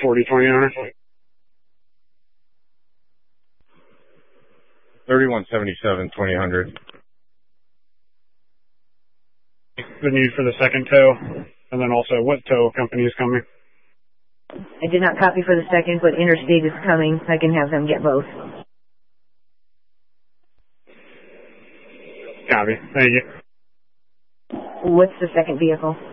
4020 owner. 3177 2000. The need for the second tow, and then also what tow company is coming. I did not copy for the second, but Interstate is coming. I can have them get both. Copy. Thank you. What's the second vehicle?